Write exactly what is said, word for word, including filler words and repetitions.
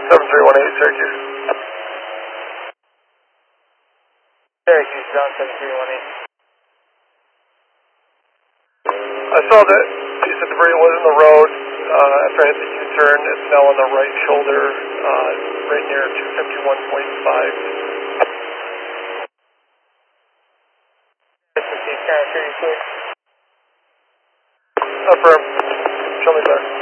seven three one eight, Syracuse. Syracuse, ground seven three one eight. I saw that piece of debris was in the road. Uh, after I hit the U-turn, it's now on the right shoulder, uh, right near two fifty-one point five. Syracuse, ground thirty-six. Affirm. Show me there.